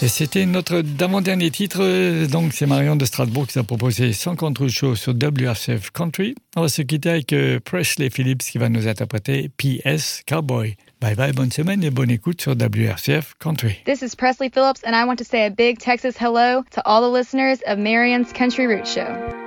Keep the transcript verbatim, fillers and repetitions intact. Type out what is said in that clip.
Et c'était notre avant-dernier titre, donc c'est Marion de Strasbourg qui a proposé Sans Contrôle Show sur W R C F Country. On va se quitter avec Presley Phillips qui va nous interpréter P S Cowboy. Bye bye, bonne semaine et bonne écoute sur W R C F Country. This is Presley Phillips and I want to say a big Texas hello to all the listeners of Marion's Country Roots Show.